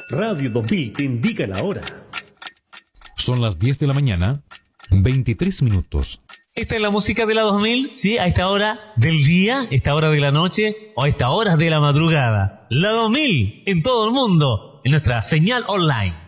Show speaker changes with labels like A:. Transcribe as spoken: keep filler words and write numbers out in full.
A: Radio dos mil te indica la hora.
B: Son las diez de la mañana, veintitrés minutos.
C: Esta es la música de la dos mil, sí, a esta hora del día, esta hora de la noche o a esta hora de la madrugada. La dos mil en todo el mundo, en nuestra señal online.